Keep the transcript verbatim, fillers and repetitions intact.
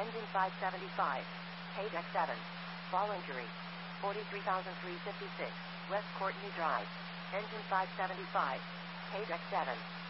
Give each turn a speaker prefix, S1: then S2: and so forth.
S1: Engine five seventy-five. Page X seven. Ball injury. forty-three thousand three hundred fifty-six. West Courtney Drive. Engine five seventy-five. Page X seven.